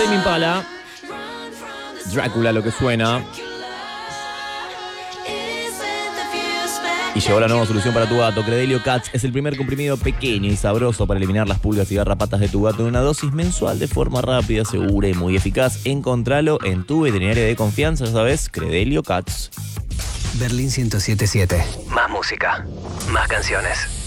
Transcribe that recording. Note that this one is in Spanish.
Tame Impala. Drácula, lo que suena. Y llegó la nueva solución para tu gato. Credelio Cats es el primer comprimido pequeño y sabroso para eliminar las pulgas y garrapatas de tu gato en una dosis mensual de forma rápida, segura y muy eficaz. Encontralo en tu veterinaria de confianza, ya sabes, Credelio Cats. Berlín 107.7. Más música, más canciones.